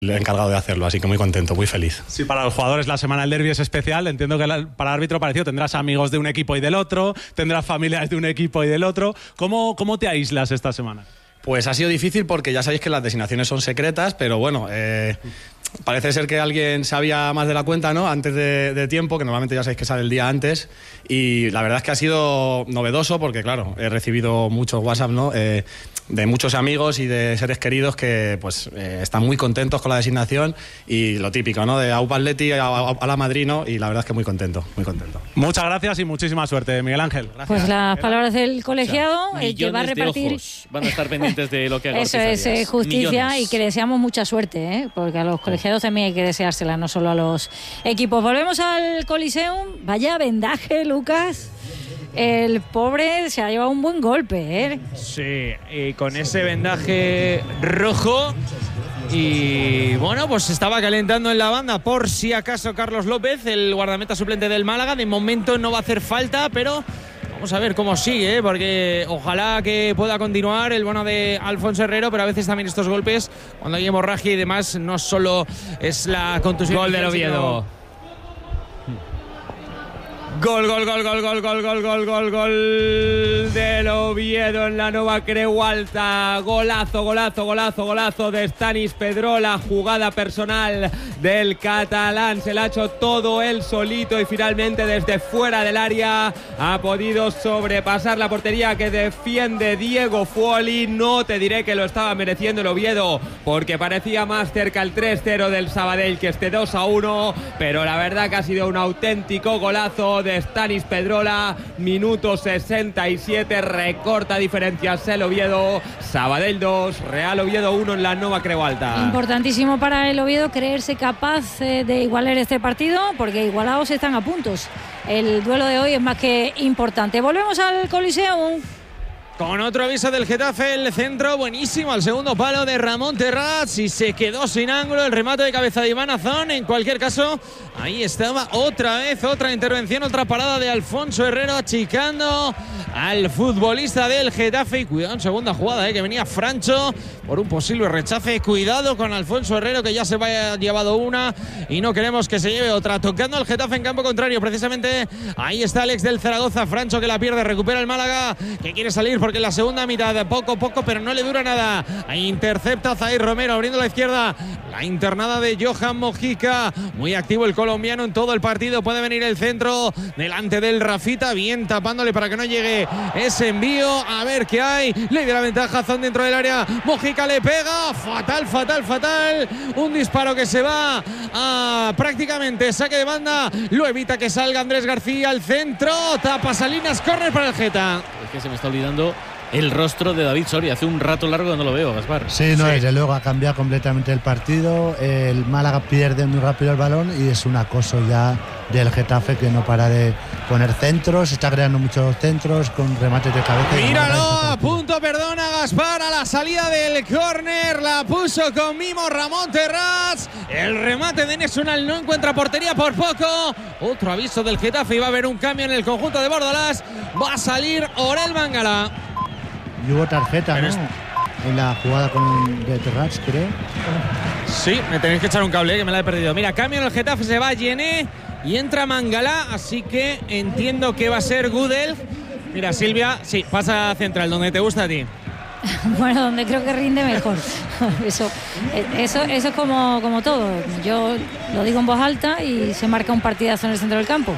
el encargado de hacerlo, así que muy contento, muy feliz. Sí, para los jugadores la semana del derbi es especial. Entiendo que para el árbitro parecido tendrás amigos de un equipo y del otro, tendrás familiares de un equipo y del otro. ¿Cómo te aíslas esta semana? Pues ha sido difícil porque ya sabéis que las designaciones son secretas, pero bueno, parece ser que alguien sabía más de la cuenta, ¿no? Antes de tiempo, que normalmente ya sabéis que sale el día antes, y la verdad es que ha sido novedoso porque, claro, he recibido muchos WhatsApp, ¿no? De muchos amigos y de seres queridos que pues están muy contentos con la designación y lo típico, ¿no? De Aupa Atleti a la Madrid, ¿no? Y la verdad es que muy contento, muy contento. Muchas gracias y muchísima suerte, Miguel Ángel. Gracias. Pues las palabras del colegiado, el que va a repartir. Van a estar pendientes de lo que haga. Eso es justicia. Millones. Y que le deseamos mucha suerte, porque a los colegiados también hay que deseársela, no solo a los equipos. Volvemos al Coliseum. Vaya vendaje, Lucas. El pobre se ha llevado un buen golpe, ¿eh? Sí, y con ese vendaje rojo. Y bueno, pues estaba calentando en la banda por si acaso Carlos López, el guardameta suplente del Málaga. De momento no va a hacer falta, pero vamos a ver cómo sigue, porque ojalá que pueda continuar el bueno de Alfonso Herrero, pero a veces también estos golpes, cuando hay hemorragia y demás, no solo es la contusión. Gol del Oviedo. Gol del Oviedo en la Nova Creu Alta. Golazo de Stanis Pedrola. Jugada personal del catalán. Se la ha hecho todo él solito y finalmente desde fuera del área ha podido sobrepasar la portería que defiende Diego Fuoli. No te diré que lo estaba mereciendo el Oviedo porque parecía más cerca el 3-0 del Sabadell que este 2-1, pero la verdad que ha sido un auténtico golazo de Stanis Pedrola. Minuto 67, recorta diferencias el Oviedo. Sabadell 2, Real Oviedo 1 en la Nova Creu Alta. Importantísimo para el Oviedo creerse capaz de igualar este partido, porque igualados están a puntos. El duelo de hoy es más que importante. Volvemos al Coliseum. Con otro aviso del Getafe, el centro buenísimo al segundo palo de Ramón Terrats y se quedó sin ángulo el remate de cabeza de Iván Azón. En cualquier caso, ahí estaba otra vez, otra intervención, otra parada de Alfonso Herrero achicando al futbolista del Getafe. Y cuidado en segunda jugada, que venía Francho por un posible rechace. Cuidado con Alfonso Herrero, que ya se vaya llevado una y no queremos que se lleve otra. Tocando al Getafe en campo contrario, precisamente ahí está Alex del Zaragoza. Francho que la pierde, recupera el Málaga, que quiere salir porque en la segunda mitad poco, pero no le dura nada. Ahí intercepta Zair Romero abriendo la izquierda. La internada de Johan Mojica. Muy activo el colombiano en todo el partido. Puede venir el centro delante del Rafita, bien tapándole para que no llegue ese envío. A ver qué hay. Le dio la ventaja a Zon dentro del área. Mojica le pega. Fatal. Un disparo que se va a prácticamente saque de banda. Lo evita que salga Andrés García al centro. Tapa Salinas, córner para el Geta. Es que se me está olvidando el rostro de David Soria. Hace un rato largo que no lo veo, Gaspar. Sí, desde luego ha cambiado completamente el partido. El Málaga pierde muy rápido el balón y es un acoso ya del Getafe que no para de poner centros. Está creando muchos centros con remates de cabeza. Míralo, a punto, perdona Gaspar, a la salida del córner. La puso con mimo Ramón Terrats. El remate de Nesunal no encuentra portería por poco. Otro aviso del Getafe y va a haber un cambio en el conjunto de Bordalás. Va a salir Orel Mangala. Y hubo tarjeta, ¿no? En la jugada de Terrats, creo. Sí, me tenéis que echar un cable, que me la he perdido. Mira, cambio en el Getafe, se va Yené y entra Mangala, así que entiendo que va a ser Gudel. Mira, Silvia, sí, pasa a central, donde te gusta a ti. Bueno, donde creo que rinde mejor. Eso es como todo. Yo lo digo en voz alta y se marca un partidazo en el centro del campo.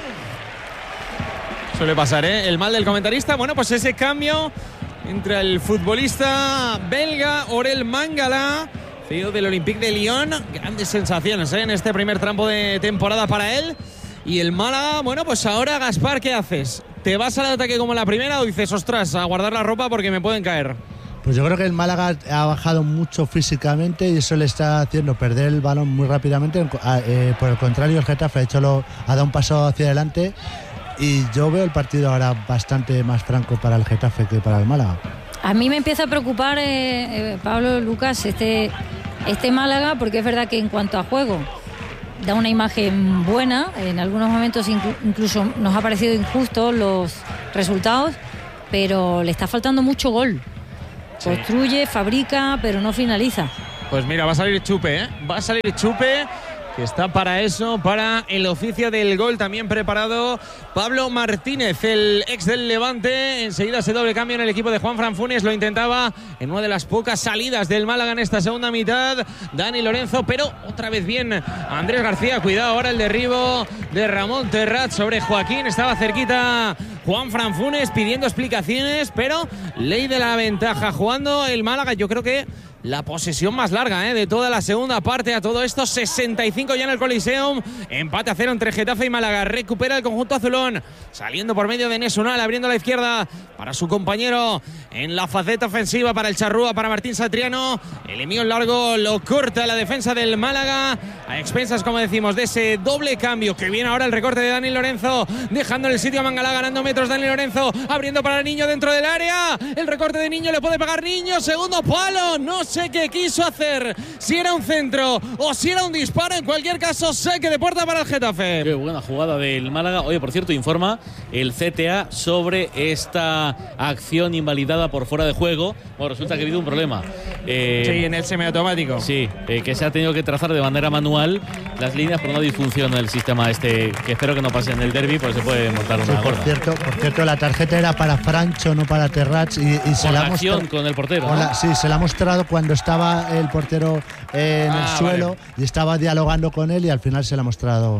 Suele pasar, ¿eh? El mal del comentarista. Bueno, pues ese cambio entre el futbolista belga Orel Mangala, CEO del Olympique de Lyon. Grandes sensaciones, en este primer tramo de temporada para él. Y el Málaga, bueno, pues ahora, Gaspar, ¿qué haces? ¿Te vas al ataque como en la primera o dices, ostras, a guardar la ropa porque me pueden caer? Pues yo creo que el Málaga ha bajado mucho físicamente y eso le está haciendo perder el balón muy rápidamente. Por el contrario, el Getafe ha dado un paso hacia adelante. Y yo veo el partido ahora bastante más franco para el Getafe que para el Málaga. A mí me empieza a preocupar, Pablo, Lucas, este Málaga, porque es verdad que en cuanto a juego da una imagen buena. En algunos momentos incluso nos ha parecido injustos los resultados, pero le está faltando mucho gol. Sí. Construye, fabrica, pero no finaliza. Pues mira, va a salir Chupe, ¿eh? Va a salir Chupe, que está para eso, para el oficio del gol. También preparado Pablo Martínez, el ex del Levante. Enseguida ese doble cambio en el equipo de Juanfran Funes. Lo intentaba en una de las pocas salidas del Málaga en esta segunda mitad Dani Lorenzo, pero otra vez bien Andrés García. Cuidado ahora el derribo de Ramón Terrat sobre Joaquín. Estaba cerquita Juanfran Funes pidiendo explicaciones, pero ley de la ventaja jugando el Málaga. Yo creo que la posesión más larga de toda la segunda parte. A todo esto, 65 ya en el Coliseum. Empate a 0 entre Getafe y Málaga. Recupera el conjunto azulón, saliendo por medio de Nesunal, abriendo a la izquierda para su compañero en la faceta ofensiva, para el Charrúa, para Martín Satriano. El envío en largo lo corta la defensa del Málaga, a expensas, como decimos, de ese doble cambio. Que viene ahora el recorte de Dani Lorenzo, dejando en el sitio a Mangala, ganando metros Dani Lorenzo, abriendo para Niño dentro del área. El recorte de Niño, le puede pegar Niño, segundo palo. No sé qué quiso hacer, si era un centro o si era un disparo. En cualquier caso, saque de puerta para el Getafe. Qué buena jugada del Málaga. Oye, por cierto, informa el CTA sobre esta acción invalidada por fuera de juego. Bueno, resulta que ha habido un problema. Sí, en el semiautomático. Sí, que se ha tenido que trazar de manera manual las líneas por una disfunción del sistema que espero que no pase en el derbi, porque se puede montar una por cierto, la tarjeta era para Francho, no para Terrats, y se la ha mostrado con el portero, ¿no? Sí, se la ha mostrado cuando estaba el portero en el suelo, vale, y estaba dialogando con él, y al final se la ha mostrado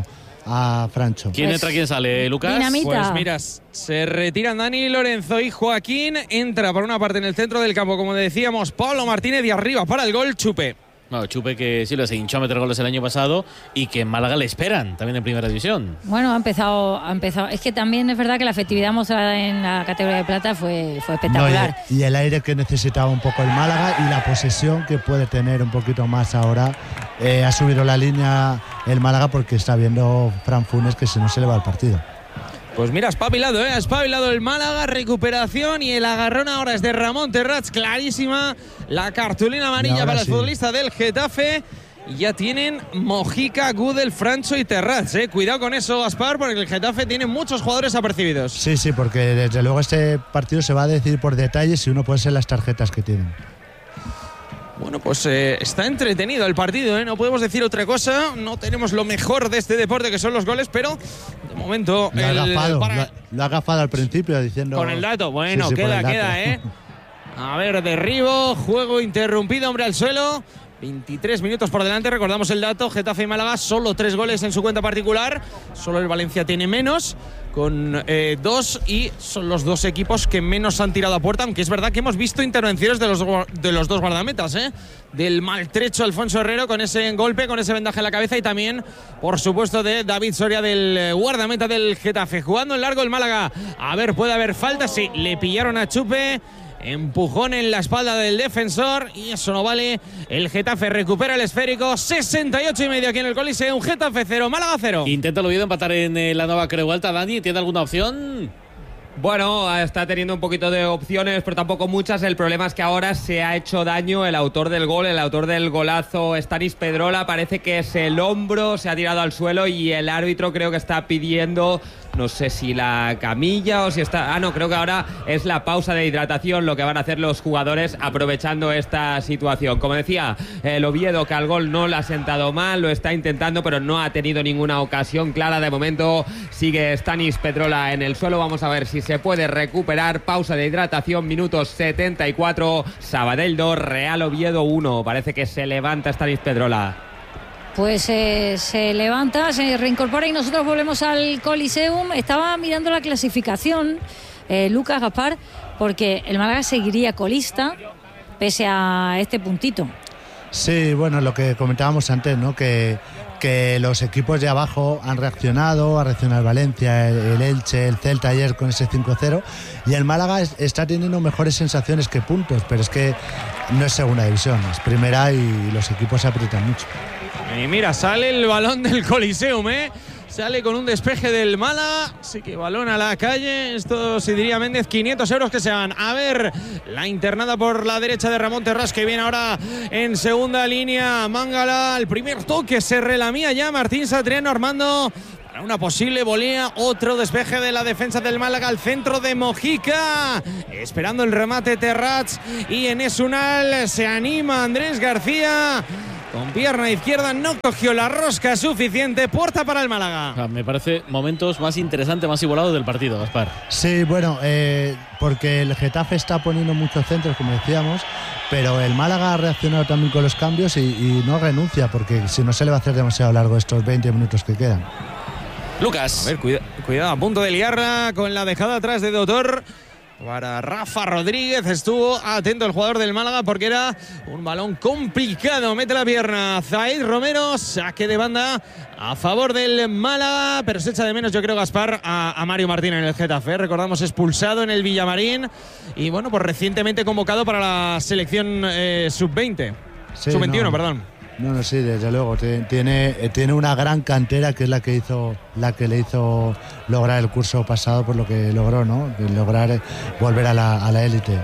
a Francho. ¿Quién entra, quién sale, Lucas? Dinamita. Pues mira, se retiran Dani Lorenzo y Joaquín. Entra por una parte en el centro del campo, como decíamos, Pablo Martínez, y arriba para el gol Chupe. No, Chupe, que sí, se hinchó a meter goles el año pasado y que en Málaga le esperan también en primera división. Bueno, ha empezado. Es que también es verdad que la efectividad mostrada en la categoría de plata fue espectacular. No, y el aire que necesitaba un poco el Málaga, y la posesión que puede tener un poquito más ahora. Ha subido la línea el Málaga, porque está viendo Fran Funes que si no se le va el partido. Pues mira, ha espabilado el Málaga, recuperación, y el agarrón ahora es de Ramón Terrats, clarísima la cartulina amarilla para el futbolista del Getafe. Y ya tienen Mojica, Gudel, Francho y Terrats. Cuidado con eso, Gaspar, porque el Getafe tiene muchos jugadores apercibidos. Sí, porque desde luego este partido se va a decidir por detalles, y uno puede ser las tarjetas que tienen. Bueno, pues está entretenido el partido, no podemos decir otra cosa. No tenemos lo mejor de este deporte, que son los goles, pero de momento lo ha agafado al principio diciendo. Con el dato, bueno, sí, queda. A ver, derribo, juego interrumpido, hombre al suelo. 23 minutos por delante, recordamos el dato. Getafe y Málaga, solo 3 goles en su cuenta particular. Solo el Valencia tiene menos, con 2, y son los dos equipos que menos han tirado a puerta, aunque es verdad que hemos visto intervenciones de los dos guardametas, del maltrecho Alfonso Herrero con ese golpe, con ese vendaje en la cabeza, y también, por supuesto, de David Soria, del guardameta del Getafe. Jugando en largo el Málaga, a ver, puede haber falta, sí, le pillaron a Chupe. Empujón en la espalda del defensor, y eso no vale. El Getafe recupera el esférico. 68,5 aquí en el Coliseum. Getafe 0, Málaga 0. Intenta el Oviedo empatar en la nueva Creu Alta. Dani, ¿tiene alguna opción? Bueno, está teniendo un poquito de opciones, pero tampoco muchas. El problema es que ahora se ha hecho daño el autor del gol, el autor del golazo, Stanis Pedrola. Parece que es el hombro, se ha tirado al suelo, y el árbitro creo que está pidiendo, no sé si la camilla o si está... no, creo que ahora es la pausa de hidratación lo que van a hacer los jugadores aprovechando esta situación. Como decía, el Oviedo, que al gol no le ha sentado mal, lo está intentando, pero no ha tenido ninguna ocasión clara. De momento sigue Stanis Pedrola en el suelo. Vamos a ver si se puede recuperar. Pausa de hidratación, minutos 74. Sabadell 2, Real Oviedo 1. Parece que se levanta Stanis Pedrola. Pues se levanta, se reincorpora, y nosotros volvemos al Coliseum. Estaba mirando la clasificación, Lucas, Gaspar, porque el Málaga seguiría colista pese a este puntito. Sí, bueno, lo que comentábamos antes, ¿no? Que los equipos de abajo han reaccionado, ha reaccionado el Valencia, el Elche, el Celta ayer con ese 5-0, y el Málaga está teniendo mejores sensaciones que puntos, pero es que no es segunda división, es primera, y los equipos se aprietan mucho. Y mira, sale el balón del Coliseum, Sale con un despeje del Málaga. Así que balón a la calle. Esto se diría Méndez, 500 euros que se van. A ver, la internada por la derecha de Ramón Terrats, que viene ahora en segunda línea. Mangala, el primer toque, se relamía ya Martín Satriano, armando para una posible volea. Otro despeje de la defensa del Málaga al centro de Mojica, esperando el remate Terrats y Enes Unal. Se anima Andrés García con pierna izquierda, no cogió la rosca suficiente. Puerta para el Málaga. Me parece momentos más interesantes, más igualados del partido, Gaspar. Sí, bueno, porque el Getafe está poniendo muchos centros, como decíamos, pero el Málaga ha reaccionado también con los cambios y no renuncia, porque si no se le va a hacer demasiado largo estos 20 minutos que quedan. Lucas. A ver, cuidado, a punto de liarla con la dejada atrás de Doctor para Rafa Rodríguez. Estuvo atento el jugador del Málaga porque era un balón complicado. Mete la pierna Zaid Romero, saque de banda a favor del Málaga, pero se echa de menos, yo creo, Gaspar, a Mario Martín en el Getafe. Recordamos, expulsado en el Villamarín y bueno, pues recientemente convocado para la selección sub-20. Sí, sub-21, perdón. No, sí, desde luego. Tiene una gran cantera que es la que le hizo lograr el curso pasado, por lo que logró, ¿no? Lograr volver a la élite.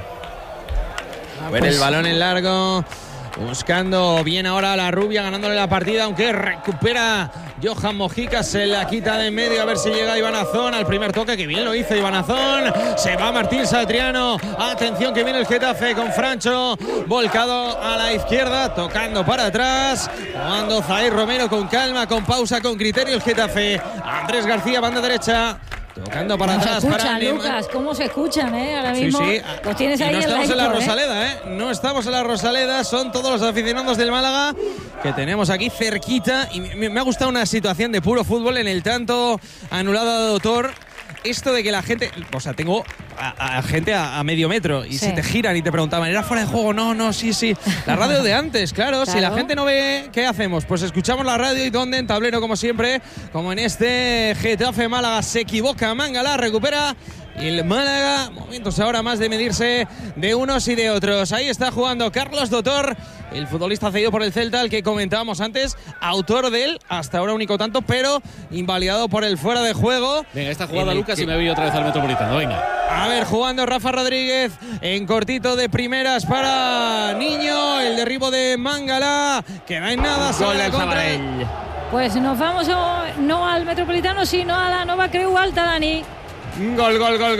A ver, el balón en largo, buscando bien ahora a la rubia, ganándole la partida, aunque recupera Johan Mojica, se la quita de en medio, a ver si llega Iván Azón al primer toque, que bien lo hizo Iván Azón. Se va Martín Satriano, atención que viene el Getafe con Francho, volcado a la izquierda, tocando para atrás, jugando Zaid Romero con calma, con pausa, con criterio el Getafe. Andrés García, banda derecha, tocando para atrás. Lucas, ¿cómo se escuchan, ahora mismo? Sí. Los tienes ahí no estamos en la Héctor, Rosaleda, No estamos en la Rosaleda, son todos los aficionados del Málaga que tenemos aquí cerquita. Y me ha gustado una situación de puro fútbol en el tanto anulado a Doctor. Esto de que la gente, o sea, tengo a gente a medio metro y se te giran y te preguntaban, ¿era fuera de juego? No, sí. La radio de antes, claro. Si la gente no ve, ¿qué hacemos? Pues escuchamos la radio. ¿Y dónde? En tablero, como siempre, como en este Getafe Málaga. Se equivoca Mangala, recupera el Málaga. Momentos ahora más de medirse de unos y de otros. Ahí está jugando Carlos Doctor, el futbolista cedido por el Celta, el que comentábamos antes, autor del hasta ahora único tanto, pero invalidado por el fuera de juego. Venga, esta jugada, Lucas, y me voy otra vez al Metropolitano. Venga. A ver, jugando Rafa Rodríguez en cortito de primeras para Niño. El derribo de Mangala, que no hay nada. Gol del Sabadell. Pues nos vamos no al Metropolitano, sino a la Nova Creu Alta, Dani. Gol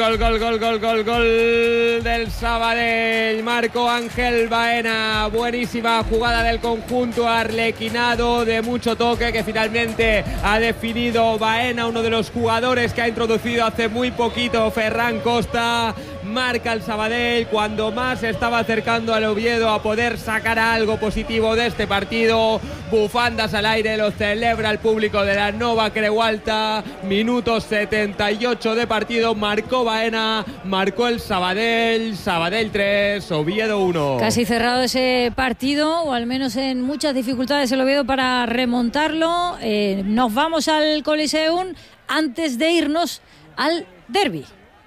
del Sabadell. Marco Ángel Baena. Buenísima jugada del conjunto arlequinado, de mucho toque, que finalmente ha definido Baena, uno de los jugadores que ha introducido hace muy poquito Ferran Costa. Marca el Sabadell cuando más se estaba acercando al Oviedo a poder sacar algo positivo de este partido. Bufandas al aire, lo celebra el público de la Nova Creu Alta. Minuto 78 de partido. Marcó Baena, marcó el Sabadell. Sabadell 3, Oviedo 1. Casi cerrado ese partido, o al menos en muchas dificultades el Oviedo para remontarlo. Nos vamos al Coliseum antes de irnos al derbi.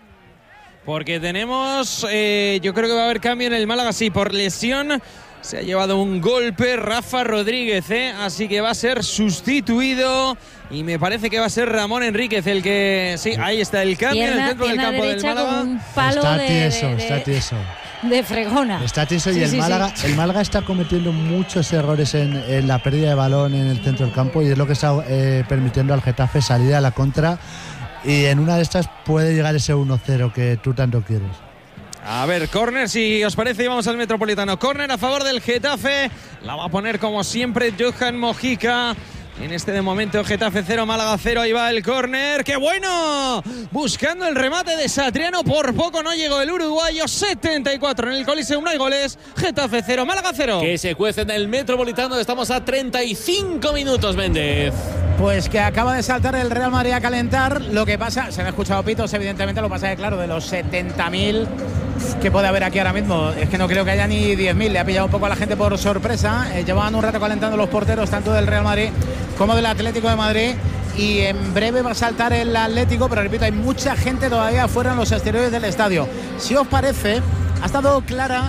Porque tenemos, yo creo que va a haber cambio en el Málaga, sí, por lesión. Se ha llevado un golpe Rafa Rodríguez, así que va a ser sustituido. Y me parece que va a ser Ramón Enríquez el que... Sí, ahí está el cambio en el centro del campo del Málaga. Con un palo está tieso. De fregona. Está tieso y el Málaga está cometiendo muchos errores en la pérdida de balón en el centro del campo, y es lo que está permitiendo al Getafe salir a la contra. Y en una de estas puede llegar ese 1-0 que tú tanto quieres. A ver, córner, si os parece, y vamos al Metropolitano. Córner a favor del Getafe. La va a poner como siempre Johan Mojica. En este de momento Getafe 0, Málaga 0, ahí va el córner. ¡Qué bueno! Buscando el remate de Satriano, por poco no llegó el uruguayo. 74 en el Coliseum, no hay goles. Getafe 0, Málaga 0. Que se cuece en el Metropolitano, estamos a 35 minutos, Méndez. Pues que acaba de saltar el Real Madrid a calentar. Lo que pasa, se han escuchado pitos, evidentemente. Lo que pasa es que, claro, de los 70.000 que puede haber aquí ahora mismo, es que no creo que haya ni 10.000. Le ha pillado un poco a la gente por sorpresa. Llevaban un rato calentando los porteros, tanto del Real Madrid como del Atlético de Madrid. Y en breve va a saltar el Atlético, pero repito, hay mucha gente todavía afuera en los exteriores del estadio. Si os parece, ha estado clara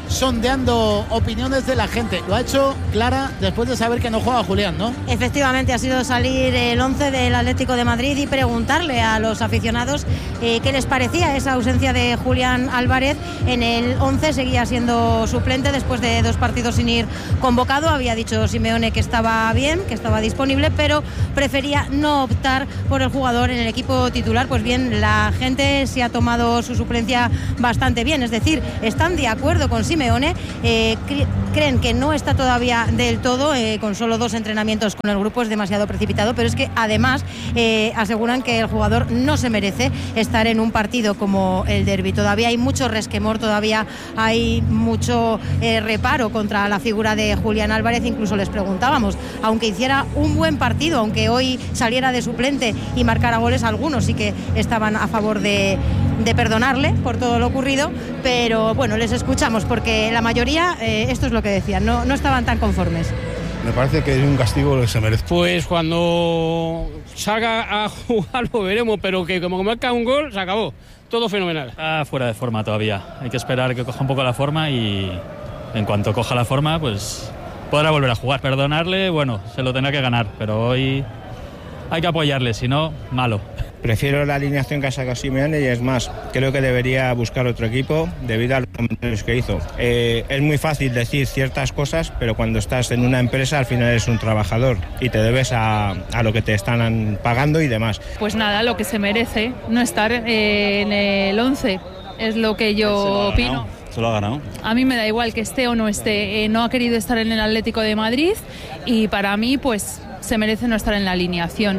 sondeando opiniones de la gente. Lo ha hecho Clara después de saber que no juega Julián, ¿no? Efectivamente, ha sido salir el 11 del Atlético de Madrid y preguntarle a los aficionados qué les parecía esa ausencia de Julián Álvarez. En el 11 seguía siendo suplente después de 2 partidos sin ir convocado. Había dicho Simeone que estaba bien, que estaba disponible, pero prefería no optar por el jugador en el equipo titular. Pues bien, la gente se ha tomado su suplencia bastante bien, es decir, están de acuerdo con Simeone, creen que no está todavía del todo, con solo 2 entrenamientos con el grupo es demasiado precipitado, pero es que además aseguran que el jugador no se merece estar en un partido como el derbi. Todavía hay mucho resquemor, todavía hay mucho reparo contra la figura de Julián Álvarez. Incluso les preguntábamos, aunque hiciera un buen partido, aunque hoy saliera de suplente y marcara goles, algunos sí que estaban a favor de perdonarle por todo lo ocurrido, pero bueno, les escuchamos porque la mayoría, esto es lo que decían, no estaban tan conformes. Me parece que es un castigo lo que se merece. Pues cuando salga a jugar lo veremos, pero que como marca un gol, se acabó. Todo fenomenal. Está fuera de forma todavía. Hay que esperar que coja un poco la forma y en cuanto coja la forma, pues podrá volver a jugar. Perdonarle, bueno, se lo tendrá que ganar, pero hoy hay que apoyarle, si no, malo. Prefiero la alineación que ha sacado Simeone y es más, creo que debería buscar otro equipo debido a los comentarios que hizo. Es muy fácil decir ciertas cosas, pero cuando estás en una empresa al final eres un trabajador y te debes a lo que te están pagando y demás. Pues nada, lo que se merece, no estar en el 11, es lo que yo opino. Se lo ha ganado. A mí me da igual que esté o no esté, no ha querido estar en el Atlético de Madrid y para mí pues se merece no estar en la alineación.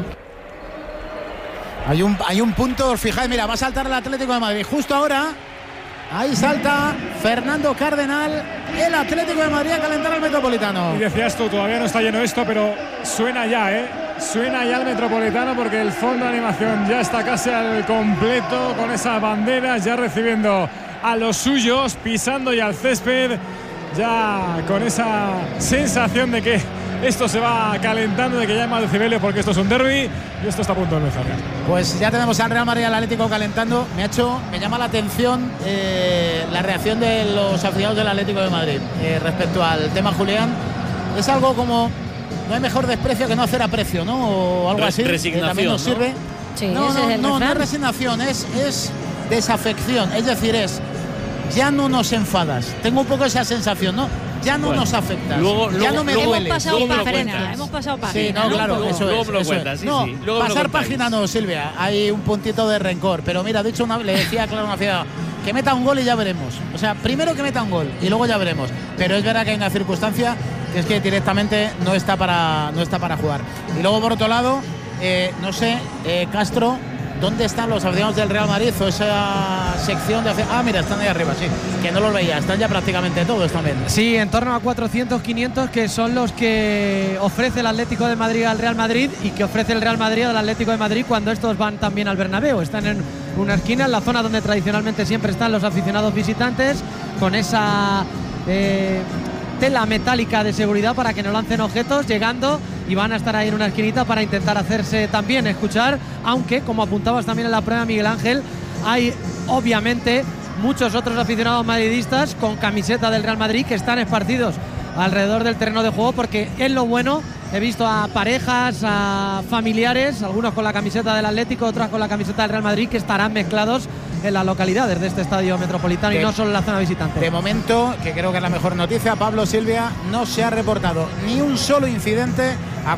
Hay un punto, os fijáis, mira, va a saltar el Atlético de Madrid. Justo ahora, ahí salta Fernando Cardenal, el Atlético de Madrid a calentar al Metropolitano. Y decías tú, todavía no está lleno esto, pero suena ya, Suena ya el Metropolitano porque el fondo de animación ya está casi al completo con esas banderas, ya recibiendo a los suyos, pisando ya el césped, ya con esa sensación de que esto se va calentando, de que ya hay más decibelios porque esto es un derbi y esto está a punto de empezar. Pues ya tenemos al Real Madrid y al Atlético calentando. Me llama la atención la reacción de los aficionados del Atlético de Madrid respecto al tema Julián. Es algo como, no hay mejor desprecio que no hacer aprecio, ¿no? O algo así. Resignación, también nos sirve. Sí, no es resignación, es desafección. Es decir, ya no nos enfadas. Tengo un poco esa sensación, ¿no? Ya no nos afectas. Ya no me duele. Hemos pasado página. Sí, no, claro, eso es. No, pasar página no, Silvia. Hay un puntito de rencor. Pero mira, de hecho, le decía a Clara una fiesta, que meta un gol y ya veremos. O sea, primero que meta un gol y luego ya veremos. Pero es verdad que hay una circunstancia que es que directamente no está para jugar. Y luego, por otro lado, no sé, Castro, ¿dónde están los aficionados del Real Madrid o esa sección de aficionados? Ah, mira, están ahí arriba, sí, que no los veía, están ya prácticamente todos también. Sí, en torno a 400, 500, que son los que ofrece el Atlético de Madrid al Real Madrid y que ofrece el Real Madrid al Atlético de Madrid cuando estos van también al Bernabéu. Están en una esquina, en la zona donde tradicionalmente siempre están los aficionados visitantes, con esa tela metálica de seguridad para que no lancen objetos, llegando, y van a estar ahí en una esquinita para intentar hacerse también escuchar, aunque, como apuntabas también en la prueba, Miguel Ángel, hay obviamente muchos otros aficionados madridistas con camiseta del Real Madrid que están esparcidos alrededor del terreno de juego, porque es lo bueno. He visto a parejas, a familiares, algunos con la camiseta del Atlético, otros con la camiseta del Real Madrid, que estarán mezclados en las localidades de este estadio metropolitano y no solo en la zona visitante. De momento, que creo que es la mejor noticia, Pablo, Silvia, no se ha reportado ni un solo incidente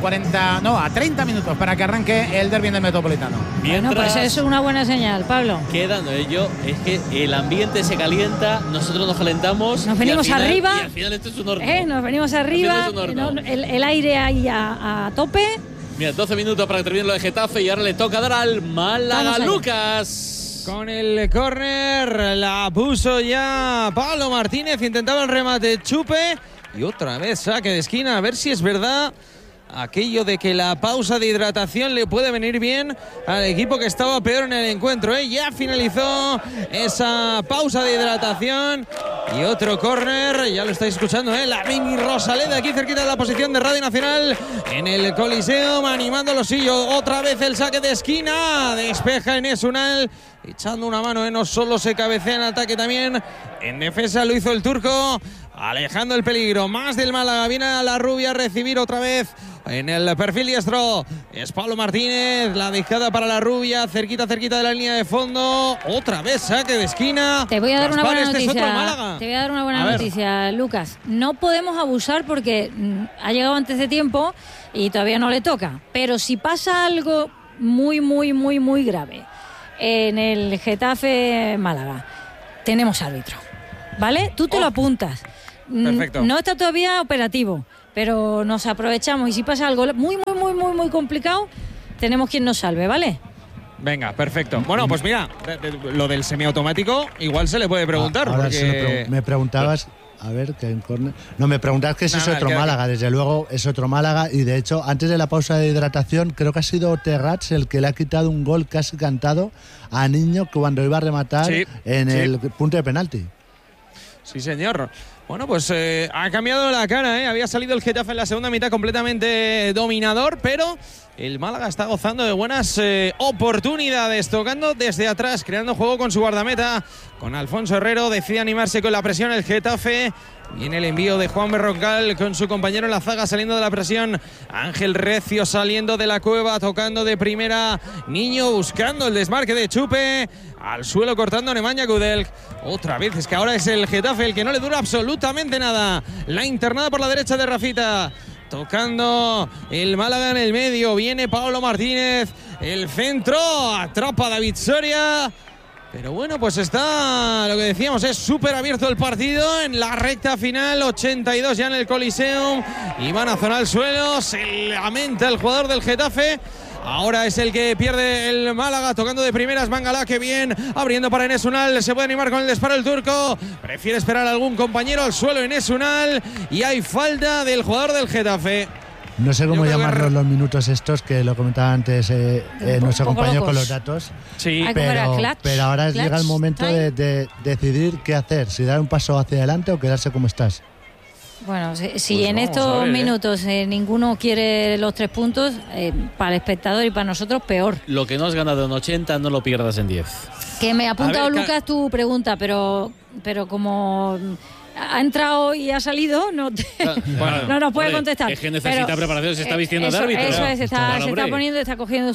a 30 minutos para que arranque el derbi del Metropolitano. Bueno, pues eso es una buena señal, Pablo. Quedando ello, es que el ambiente se calienta, nosotros nos calentamos. Nos venimos arriba. Y al final esto es un horno. Nos venimos arriba, el aire ahí a tope. Mira, 12 minutos para que termine lo de Getafe y ahora le toca dar al Málaga. Lucas. Con el córner la puso ya Pablo Martínez, intentaba el remate Chupe y otra vez saque de esquina, a ver si es verdad aquello de que la pausa de hidratación le puede venir bien al equipo que estaba peor en el encuentro, Ya finalizó esa pausa de hidratación Y otro córner, ya lo estáis escuchando, la Mimi Rosaleda aquí cerquita de la posición de Radio Nacional en el Coliseum, animando lo suyo. Otra vez el saque de esquina, despeja Enes Unal, echando una mano, no solo se cabecea en ataque, también en defensa lo hizo el turco, alejando el peligro. Más del Málaga, viene a la Rubia a recibir otra vez en el perfil diestro. Es Pablo Martínez, la dejada para la Rubia, cerquita de la línea de fondo. Otra vez saque de esquina. Te voy a dar una buena Este noticia. es otro Málaga. Te voy a dar una buena noticia, Lucas. No podemos abusar porque ha llegado antes de tiempo y todavía no le toca. Pero si pasa algo muy, muy, muy, muy grave en el Getafe Málaga, tenemos árbitro, ¿vale? Tú te lo apuntas. Perfecto. No está todavía operativo, pero nos aprovechamos y si pasa algo muy, muy, muy, muy, muy complicado, tenemos quien nos salve, ¿vale? Venga, perfecto. Bueno, pues mira, lo del semiautomático igual se le puede preguntar. Ahora porque... me preguntabas, a ver, que en córner. No, me preguntabas que si es otro Málaga. Desde luego es otro Málaga. Y de hecho, antes de la pausa de hidratación, creo que ha sido Terrats el que le ha quitado un gol casi cantado a Niño cuando iba a rematar en el punto de penalti. Sí, señor. Bueno, pues ha cambiado la cara, Había salido el Getafe en la segunda mitad completamente dominador, pero el Málaga está gozando de buenas oportunidades, tocando desde atrás, creando juego con su guardameta, con Alfonso Herrero. Decide animarse con la presión el Getafe. Viene el envío de Juan Berrocal con su compañero en la zaga, saliendo de la presión. Ángel Recio saliendo de la cueva, tocando de primera. Niño buscando el desmarque de Chupe. Al suelo cortando Nemanja Gudel. Otra vez, es que ahora es el Getafe el que no le dura absolutamente nada. La internada por la derecha de Rafita. Tocando el Málaga en el medio. Viene Pablo Martínez. El centro. Atrapa a David Soria. Pero bueno, pues está, lo que decíamos, es súper abierto el partido en la recta final, 82 ya en el Coliseum. Iván Azón al suelo, se lamenta el jugador del Getafe. Ahora es el que pierde el Málaga, tocando de primeras Mangala, que bien, abriendo para Enes Unal, se puede animar con el disparo el turco, prefiere esperar a algún compañero al suelo Enes Unal, y hay falta del jugador del Getafe. No sé cómo llamarlos los minutos estos, que lo comentaba antes nuestro compañero con los datos. Sí, pero ahora llega el momento de decidir qué hacer, si dar un paso hacia adelante o quedarse como estás. Bueno, si en estos minutos ninguno quiere los 3 puntos, para el espectador y para nosotros peor. Lo que no has ganado en 80 no lo pierdas en 10. Que me ha apuntado Lucas tu pregunta, pero como ha entrado y ha salido, no nos puede contestar. Es que necesita preparación, se está vistiendo de árbitro. Eso es, se está poniendo, está cogiendo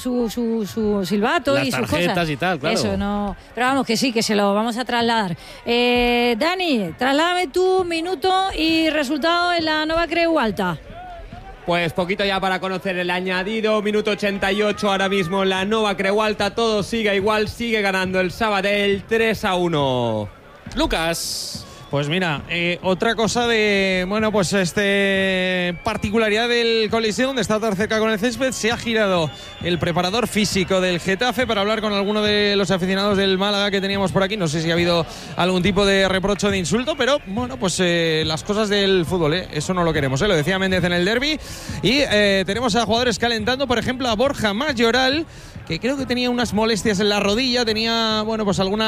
su silbato y sus cosas. Las tarjetas y tal, claro. Eso, no. Pero vamos, que sí, que se lo vamos a trasladar. Dani, trasládame tu minuto y resultado en la Nova Creu Alta. Pues poquito ya para conocer el añadido, minuto 88 ahora mismo la Nova Creu Alta, todo sigue igual, sigue ganando el Sabadell 3-1. Lucas. Pues mira, otra cosa de, bueno, pues particularidad del Coliseo, donde está tan cerca con el césped, se ha girado el preparador físico del Getafe para hablar con alguno de los aficionados del Málaga que teníamos por aquí. No sé si ha habido algún tipo de reproche o de insulto, pero bueno, pues las cosas del fútbol, eso no lo queremos, lo decía Méndez en el derbi. Y tenemos a jugadores calentando, por ejemplo, a Borja Mayoral, que creo que tenía unas molestias en la rodilla, tenía, bueno, pues algún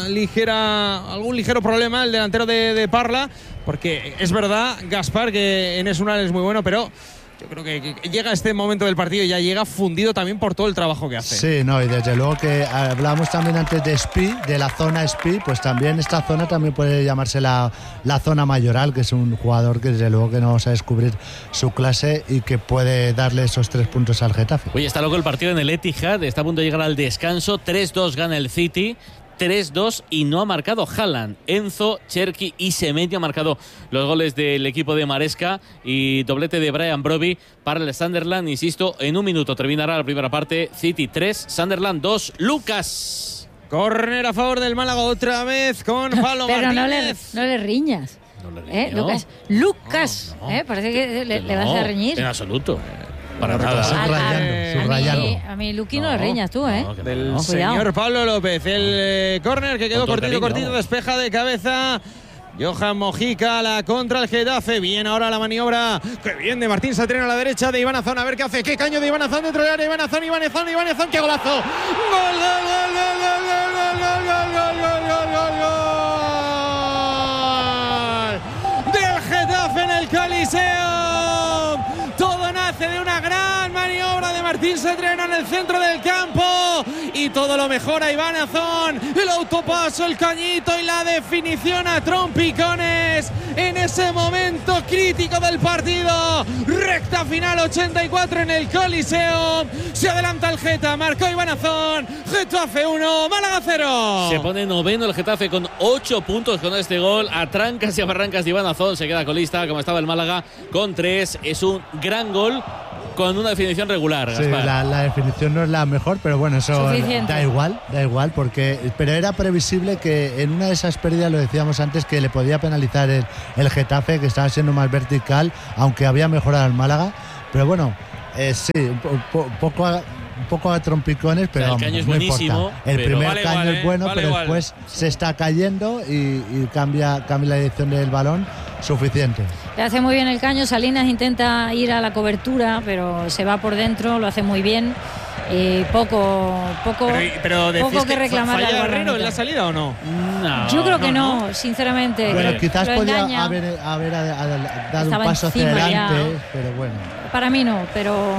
ligero problema el delantero de Parla, porque es verdad, Gaspar, que Enes Unal es muy bueno, pero yo creo que llega este momento del partido y ya llega fundido también por todo el trabajo que hace. Sí, no, y desde luego que hablábamos también antes de Spi, de la zona Spi, pues también esta zona también puede llamarse la zona Mayoral, que es un jugador que desde luego que no vamos a descubrir su clase y que puede darle esos 3 puntos al Getafe. Oye, está loco el partido en el Etihad, está a punto de llegar al descanso, 3-2 gana el City. 3-2 y no ha marcado Haaland. Enzo, Cherki y Semedo han marcado los goles del equipo de Maresca y doblete de Brian Brobbey para el Sunderland. Insisto, en un minuto terminará la primera parte. City 3, Sunderland 2. Lucas. Córner a favor del Málaga otra vez con Pablo Pero Martínez. no le riñas. Lucas. No. Parece que le vas a reñir. En absoluto. Para nada. Subrayando. A mí Luqui no le riñas tú, Del señor Pablo López. El córner que quedó cortito, despeja de cabeza Johan Mojica, la contra el Getafe. Bien ahora la maniobra. Que bien de Martín Satriano a la derecha de Iván Azón. A ver qué hace. Qué caño de Iván Azón dentro del área. Iván Azón. Qué golazo. Gol. viene una gran maniobra de Martín Satriano en el centro del campo y todo lo mejora Iván Azón, el autopaso, el cañito y la definición a trompicones en ese momento crítico del partido. Recta final 84 en el Coliseo, se adelanta el Geta, marcó Iván Azón, Getafe 1, Málaga 0. Se pone noveno el Getafe con 8 puntos con este gol, a trancas y a barrancas de Iván Azón, se queda colista como estaba el Málaga con 3, es un gran gol con una definición regular. Sí, la definición no es la mejor, pero bueno, eso da igual, pero era previsible que en una de esas pérdidas, lo decíamos antes, que le podía penalizar el Getafe, que estaba siendo más vertical, aunque había mejorado el Málaga, pero bueno, sí, un poco a trompicones, pero el caño es buenísimo. El primer vale caño igual, es bueno, vale pero igual. después se está cayendo y cambia la dirección del balón suficiente. Le hace muy bien el caño. Salinas intenta ir a la cobertura, pero se va por dentro, lo hace muy bien. Poco que reclamar. ¿Falla Herrero en la salida o no? Yo creo que no, sinceramente. Bueno, quizás podía engaña. haber dado Estaba un paso hacia encima adelante, ya. pero bueno. Para mí no, pero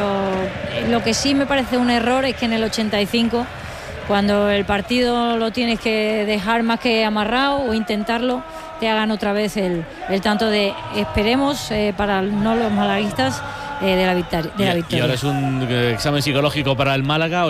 lo que sí me parece un error es que en el 85, cuando el partido lo tienes que dejar más que amarrado o intentarlo, te hagan otra vez el tanto de esperemos para no los malaguistas de la victoria. Y ahora es un examen psicológico para el Málaga,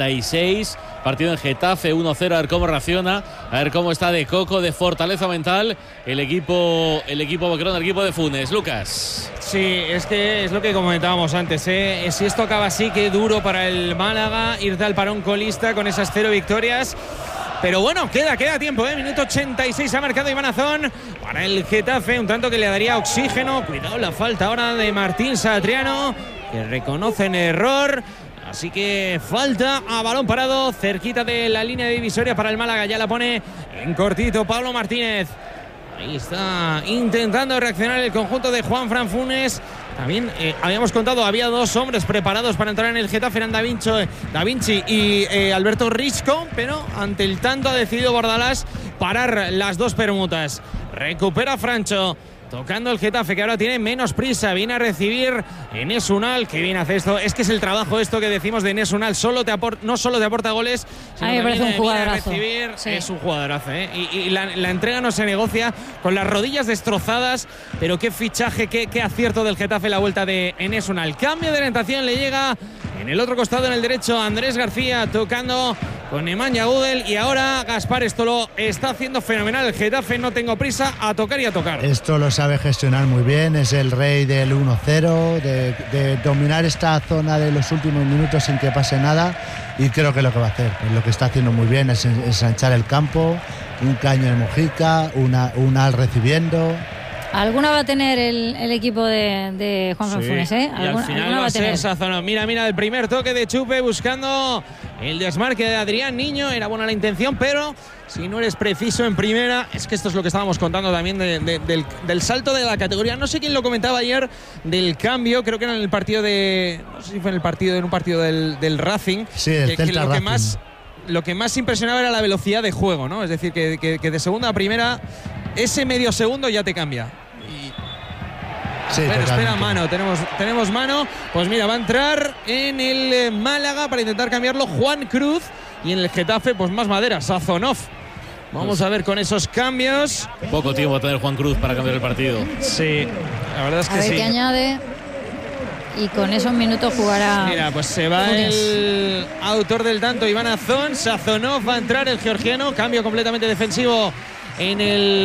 86, partido en Getafe, 1-0, a ver cómo reacciona, a ver cómo está de coco, de fortaleza mental el equipo boquerón, el equipo de Funes. Lucas. Sí, es que es lo que comentábamos antes, si esto acaba así, qué duro para el Málaga irte al parón colista con esas 0 victorias. Pero bueno, queda tiempo, minuto 86 ha marcado Iván Azón para el Getafe, un tanto que le daría oxígeno. Cuidado la falta ahora de Martín Satriano, que reconocen error. Así que falta a balón parado, cerquita de la línea divisoria para el Málaga. Ya la pone en cortito Pablo Martínez. Ahí está intentando reaccionar el conjunto de Juanfran Funes. También habíamos contado, había 2 hombres preparados para entrar en el Getafe, eran Da Vinci y Alberto Risco, pero ante el tanto ha decidido Bordalás parar las 2 permutas. Recupera Francho, tocando el Getafe, que ahora tiene menos prisa, viene a recibir Enes Unal. Que bien hace esto, es que es el trabajo esto que decimos de Enes Unal, no solo te aporta goles, sino me parece un jugadorazo. Recibir, sí. Es un jugadorazo, y la entrega no se negocia, con las rodillas destrozadas, pero qué fichaje, qué acierto del Getafe la vuelta de Enes Unal. Cambio de orientación, le llega en el otro costado, en el derecho, Andrés García, tocando con Nemanja Gudel, y ahora Gaspar. Esto lo está haciendo fenomenal el Getafe, no tengo prisa, a tocar y a tocar. Esto lo sabe gestionar muy bien, es el rey del 1-0, de dominar esta zona de los últimos minutos sin que pase nada, y creo que lo que va a hacer, lo que está haciendo muy bien es ensanchar el campo, un caño de Mojica, una recibiendo. Alguna va a tener el equipo de Juanfran Funes, Y al final va a ser Sazonov. Mira, el primer toque de Chupe buscando el desmarque de Adrián Niño. Era buena la intención, pero si no eres preciso en primera, es que esto es lo que estábamos contando también del salto de la categoría. No sé quién lo comentaba ayer del cambio, creo que era en el partido no sé si fue en un partido del Racing. Sí, el Celta Racing. Lo que más impresionaba era la velocidad de juego, ¿no? Es decir, que de segunda a primera, ese medio segundo ya te cambia. Sí, espera, mano, tenemos mano. Pues mira, va a entrar en el Málaga para intentar cambiarlo Juan Cruz, y en el Getafe pues más madera, Sazonov. Vamos a ver con esos cambios. Poco tiempo va a tener Juan Cruz para cambiar el partido. Sí, la verdad es que a ver sí. qué añade, y con esos minutos jugará. Mira, pues se va el autor del tanto, Iván Azón. Sazonov va a entrar, el georgiano. Cambio completamente defensivo en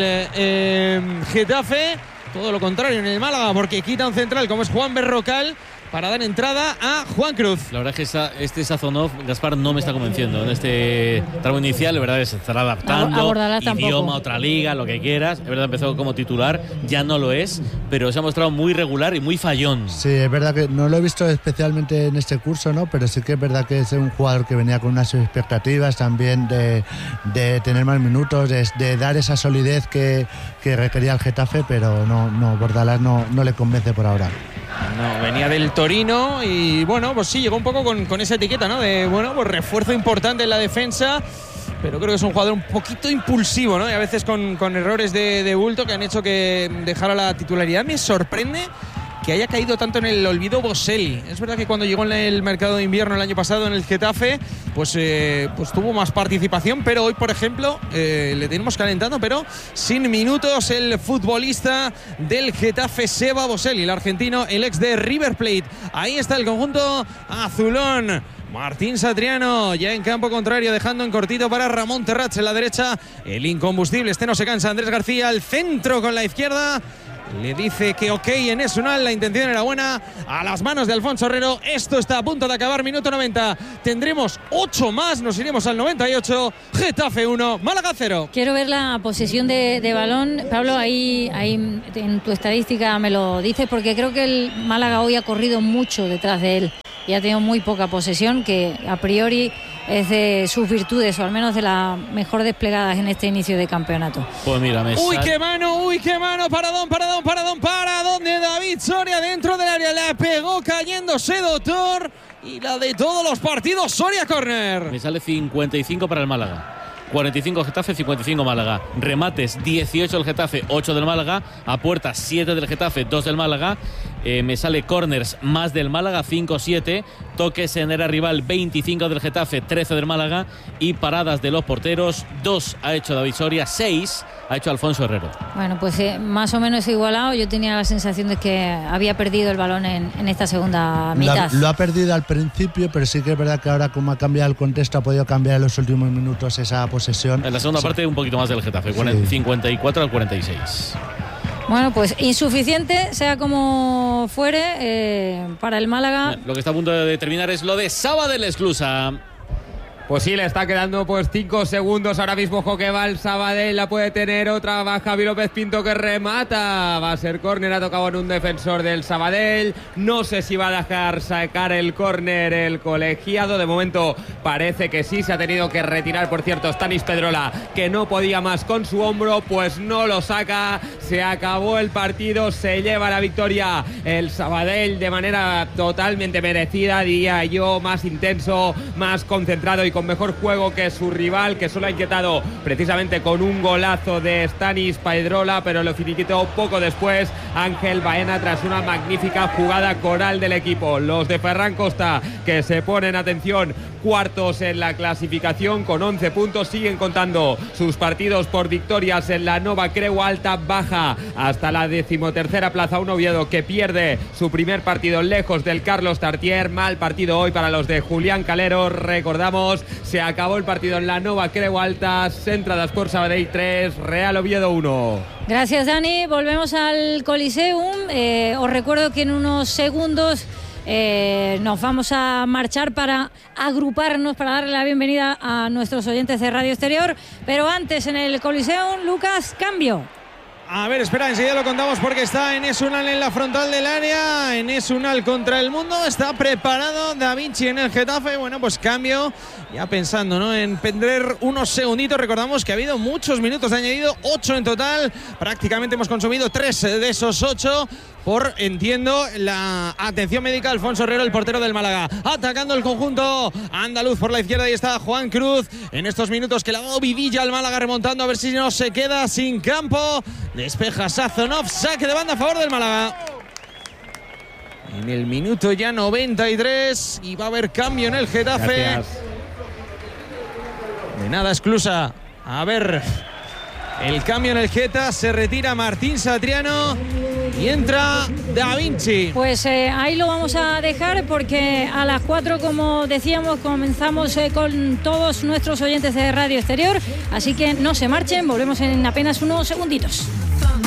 el Getafe. Todo lo contrario en el Málaga, porque quita un central como es Juan Berrocal para dar entrada a Juan Cruz. La verdad es que este Sazonov, Gaspar, no me está convenciendo en este tramo inicial. La verdad es que se estará adaptando, idioma, otra liga, lo que quieras. Es verdad, empezó como titular, ya no lo es, pero se ha mostrado muy regular y muy fallón. Sí, es verdad que no lo he visto especialmente en este curso, ¿no? Pero sí que es verdad que es un jugador que venía con unas expectativas también de tener más minutos, de dar esa solidez que requería el Getafe, pero no, Bordalás no le convence por ahora. No, venía del Torino y bueno, pues sí, llegó un poco con esa etiqueta, ¿no? De, bueno, pues refuerzo importante en la defensa, pero creo que es un jugador un poquito impulsivo, ¿no? Y a veces con errores de bulto que han hecho que dejara la titularidad. Me sorprende que haya caído tanto en el olvido Boselli. Es verdad que cuando llegó en el mercado de invierno el año pasado en el Getafe, pues tuvo más participación, pero hoy, por ejemplo, le tenemos calentando, pero sin minutos, el futbolista del Getafe, Seba Boselli, el argentino, el ex de River Plate. Ahí está el conjunto azulón. Martín Satriano ya en campo contrario, dejando en cortito para Ramón Terrats en la derecha. El incombustible, este no se cansa. Andrés García al centro con la izquierda. Le dice que ok en Esunal, la intención era buena. A las manos de Alfonso Herrero. Esto está a punto de acabar, minuto 90. Tendremos 8 más, nos iremos al 98. Getafe 1, Málaga 0. Quiero ver la posesión de balón. Pablo, ahí en tu estadística me lo dices, porque creo que el Málaga hoy ha corrido mucho detrás de él y ha tenido muy poca posesión, que a priori es de sus virtudes, o al menos de las mejor desplegadas en este inicio de campeonato. Pues mira, uy, qué mano, paradón de David Soria dentro del área, la pegó cayéndose Doctor, y la de todos los partidos, Soria córner. Me sale 55 para el Málaga. 45 Getafe, 55 Málaga. Remates 18 del Getafe, 8 del Málaga. A puerta 7 del Getafe, 2 del Málaga. Me sale corners más del Málaga, 5-7. Toques en era rival, 25 del Getafe, 13 del Málaga. Y paradas de los porteros, 2 ha hecho David Soria, 6 ha hecho Alfonso Herrero. Bueno, pues más o menos igualado. Yo tenía la sensación de que había perdido el balón en esta segunda mitad. Lo ha perdido al principio, pero sí que es verdad que ahora, como ha cambiado el contexto, ha podido cambiar en los últimos minutos esa posesión. En la segunda parte un poquito más del Getafe, 54 al 46. Bueno, pues insuficiente, sea como fuere, para el Málaga. Lo que está a punto de terminar es lo de Sabadell Esclusa. Pues sí, le está quedando pues 5 segundos ahora mismo. Joque va el Sabadell, la puede tener otra. Va Javi López Pinto que remata. Va a ser córner, ha tocado en un defensor del Sabadell. No sé si va a dejar sacar el córner el colegiado. De momento parece que sí, se ha tenido que retirar. Por cierto, Stanis Pedrola, que no podía más con su hombro, pues no lo saca. Se acabó el partido, se lleva la victoria el Sabadell de manera totalmente merecida, diría yo, más intenso, más concentrado y con mejor juego que su rival, que solo ha inquietado precisamente con un golazo de Stanis Pedrola, pero lo finiquitó poco después Ángel Baena tras una magnífica jugada coral del equipo. Los de Ferran Costa, que se ponen, atención, cuartos en la clasificación con 11 puntos, siguen contando sus partidos por victorias en la Nova Creu Alta, baja hasta la 13ª plaza un Oviedo que pierde su primer partido lejos del Carlos Tartier. Mal partido hoy para los de Julián Calero. Recordamos, se acabó el partido en la Nova Creu Alta, Entradas por Sabadell 3, Real Oviedo 1. Gracias, Dani. Volvemos al Coliseum. Os recuerdo que en unos segundos nos vamos a marchar para agruparnos, para darle la bienvenida a nuestros oyentes de Radio Exterior. Pero antes, en el Coliseum, Lucas, cambio. A ver, espera, enseguida lo contamos porque está Enes Unal en la frontal del área. Enes Unal contra el mundo. Está preparado Da Vinci en el Getafe. Bueno, pues cambio. Ya pensando, ¿no?, en perder unos segunditos. Recordamos que ha habido muchos minutos de añadido, 8 en total. Prácticamente hemos consumido 3 de esos 8. Por, entiendo, la atención médica. Alfonso Herrero, el portero del Málaga, atacando el conjunto andaluz por la izquierda. Ahí está Juan Cruz en estos minutos que le ha dado vidilla al Málaga, remontando a ver si no se queda sin campo. Despeja Sazonov, saque de banda a favor del Málaga. En el minuto ya 93 y va a haber cambio en el Getafe. Gracias. De nada, Esclusa. A ver, el cambio en el Geta, se retira Martín Satriano y entra Da Vinci. Pues ahí lo vamos a dejar porque a las 4, como decíamos, comenzamos con todos nuestros oyentes de Radio Exterior. Así que no se marchen, volvemos en apenas unos segunditos.